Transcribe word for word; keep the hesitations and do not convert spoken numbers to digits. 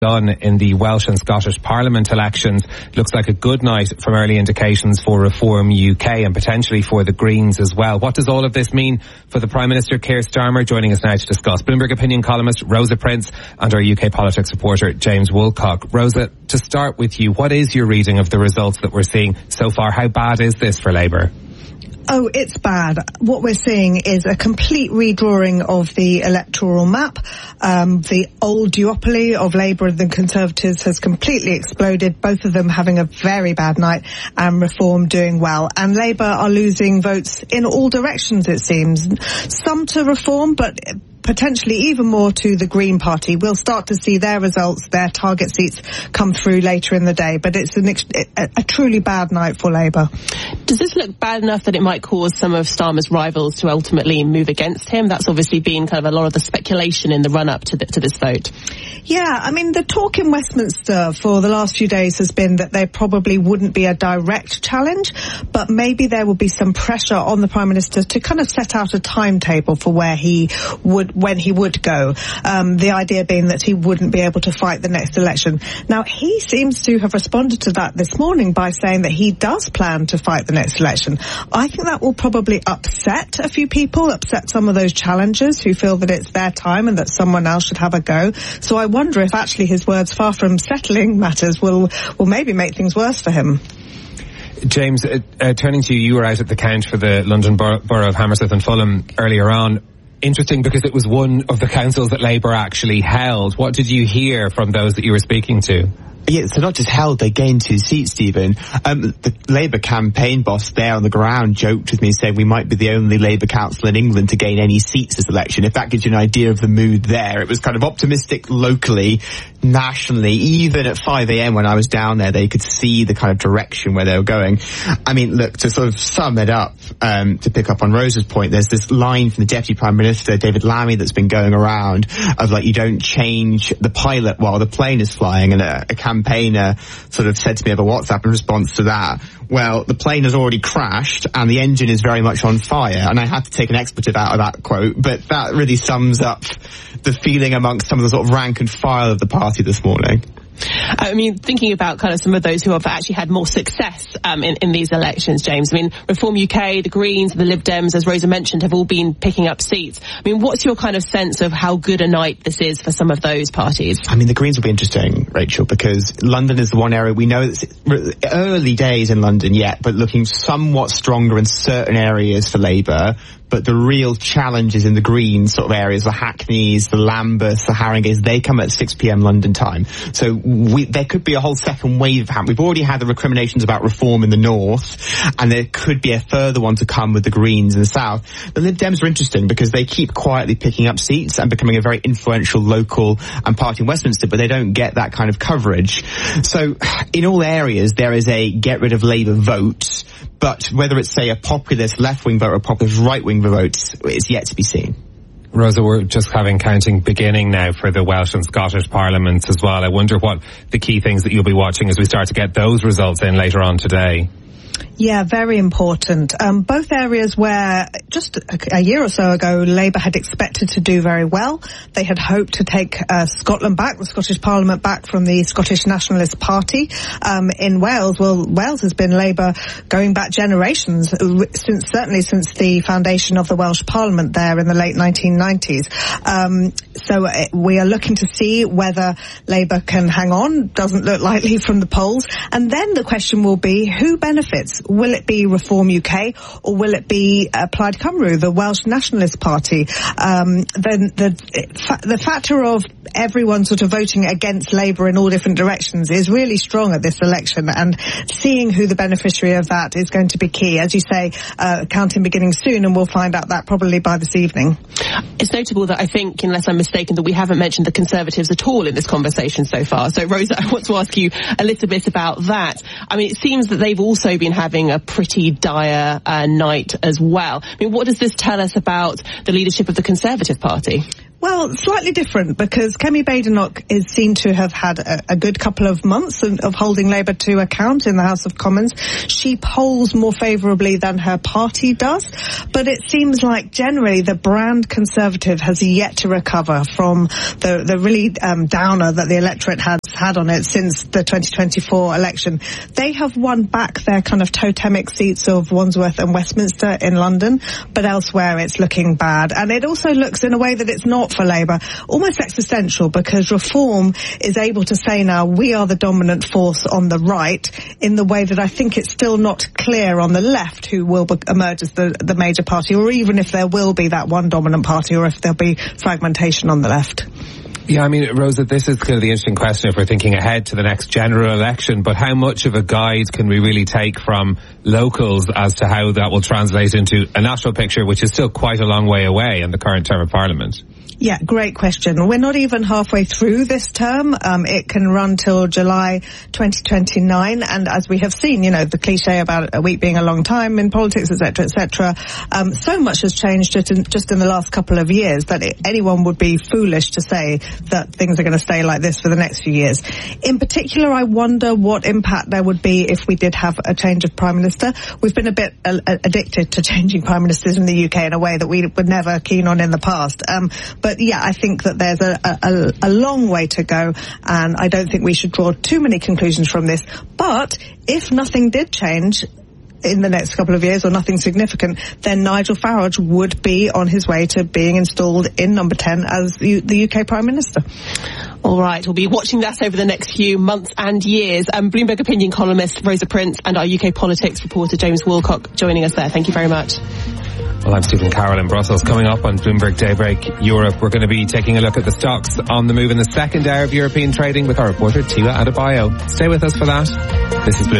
done in the Welsh and Scottish Parliament elections. Looks like a good night from early indications for Reform U K and potentially for the Greens as well. What does all of this mean for the Prime Minister, Keir Starmer? Joining us now to discuss, Bloomberg opinion columnist Rosa Prince and our U K politics reporter James Woolcock. Rosa, to start with you, what is your reading of the results that we're seeing so far? How bad is this for Labour? Oh, it's bad. What we're seeing is a complete redrawing of the electoral map. Um, the old duopoly of Labour and the Conservatives has completely exploded, both of them having a very bad night and Reform doing well. And Labour are losing votes in all directions, it seems. Some to Reform, but potentially even more to the Green Party. We'll start to see their results, their target seats come through later in the day. But it's an ex- a, a truly bad night for Labour. Does this look bad enough that it might cause some of Starmer's rivals to ultimately move against him? That's obviously been kind of a lot of the speculation in the run-up to, the, to this vote. Yeah, I mean, the talk in Westminster for the last few days has been that there probably wouldn't be a direct challenge, but maybe there would be some pressure on the Prime Minister to kind of set out a timetable for where he would, when he would go. Um, the idea being that he wouldn't be able to fight the next election. Now, he seems to have responded to that this morning by saying that he does plan to fight the next election. I think that will probably upset a few people, upset some of those challengers who feel that it's their time and that someone else should have a go. So I wonder if actually his words, far from settling matters, will will maybe make things worse for him. James, uh, uh, turning to you, you were out at the count for the London Bor- Borough of Hammersmith and Fulham earlier on. Interesting, because it was one of the councils that Labour actually held. What did you hear from those that you were speaking to? Yeah, so not just held, they gained two seats, Stephen. Um, the Labour campaign boss there on the ground joked with me, saying we might be the only Labour council in England to gain any seats this election. If that gives you an idea of the mood there, it was kind of optimistic locally, nationally. Even at five a.m. when I was down there, they could see the kind of direction where they were going. I mean, look, to sort of sum it up, um, to pick up on Rosa's point, there's this line from the Deputy Prime Minister, David Lammy, that's been going around of like, you don't change the pilot while the plane is flying, and a, a campaigner sort of said to me over WhatsApp in response to that, well, the plane has already crashed and the engine is very much on fire. And I had to take an expletive out of that quote, but that really sums up the feeling amongst some of the sort of rank and file of the party this morning. I mean, thinking about kind of some of those who have actually had more success um, in, in these elections, James. I mean, Reform U K, the Greens, the Lib Dems, as Rosa mentioned, have all been picking up seats. I mean, what's your kind of sense of how good a night this is for some of those parties? I mean, the Greens will be interesting, Rachel, because London is the one area we know it's early days in London yet, but looking somewhat stronger in certain areas for Labour. But the real challenges in the Greens sort of areas, the Hackneys, the Lambeths, the Haringays, they come at six p.m. London time. So we, there could be a whole second wave of happening. We've already had the recriminations about reform in the north, and there could be a further one to come with the Greens in the south. The Lib Dems are interesting because they keep quietly picking up seats and becoming a very influential local and party in Westminster, but they don't get that kind of coverage. So in all areas, there is a get rid of Labour vote, but whether it's, say, a populist left-wing vote or a populist right-wing vote, it's yet to be seen. Rosa, we're just having counting beginning now for the Welsh and Scottish parliaments as well. I wonder what the key things that you'll be watching as we start to get those results in later on today. Yeah, very important. Um, both areas where just a, a year or so ago Labour had expected to do very well. They had hoped to take uh, Scotland back, the Scottish Parliament back from the Scottish Nationalist Party. Um, in Wales, well, Wales has been Labour going back generations, since certainly since the foundation of the Welsh Parliament there in the late nineteen nineties. Um, so uh, we are looking to see whether Labour can hang on. Doesn't look likely from the polls. And then the question will be, who benefits? Will it be Reform U K or will it be uh, Plaid Cymru, the Welsh Nationalist Party? Um, the, the, the factor of everyone sort of voting against Labour in all different directions is really strong at this election, and seeing who the beneficiary of that is going to be key. As you say, uh, counting beginning soon, and we'll find out that probably by this evening. It's notable that I think, unless I'm mistaken, that we haven't mentioned the Conservatives at all in this conversation so far. So, Rosa, I want to ask you a little bit about that. I mean, it seems that they've also been having a pretty dire uh, night as well. I mean, what does this tell us about the leadership of the Conservative Party? Well, slightly different, because Kemi Badenoch is seen to have had a, a good couple of months of, of holding Labour to account in the House of Commons. She polls more favourably than her party does, but it seems like generally the brand Conservative has yet to recover from the, the really um, downer that the electorate has had on it since the twenty twenty-four election. They have won back their kind of totemic seats of Wandsworth and Westminster in London, but elsewhere it's looking bad. And it also looks in a way that it's not for Labour, almost existential, because Reform is able to say now we are the dominant force on the right, in the way that I think it's still not clear on the left who will be- emerge as the, the major party, or even if there will be that one dominant party, or if there'll be fragmentation on the left. Yeah, I mean, Rosa, this is kind of the interesting question if we're thinking ahead to the next general election, but how much of a guide can we really take from locals as to how that will translate into a national picture, which is still quite a long way away in the current term of Parliament? Yeah, great question. We're not even halfway through this term. Um, it can run till July twenty twenty-nine, and as we have seen, you know, the cliche about a week being a long time in politics, et cetera, et cetera, um, so much has changed just in, just in the last couple of years that it, anyone would be foolish to say that things are going to stay like this for the next few years. In particular, I wonder what impact there would be if we did have a change of Prime Minister. We've been a bit uh, addicted to changing Prime Ministers in the U K in a way that we were never keen on in the past. Um, but But yeah, I think that there's a, a, a long way to go, and I don't think we should draw too many conclusions from this. But if nothing did change in the next couple of years, or nothing significant, then Nigel Farage would be on his way to being installed in number ten as the, the U K Prime Minister. All right, we'll be watching that over the next few months and years. Um, Bloomberg opinion columnist Rosa Prince and our U K politics reporter James Woolcock joining us there. Thank you very much. Well, I'm Stephen Carroll in Brussels. Coming up on Bloomberg Daybreak Europe, we're going to be taking a look at the stocks on the move in the second hour of European trading with our reporter Tiwa Adebayo. Stay with us for that. This is Bloomberg.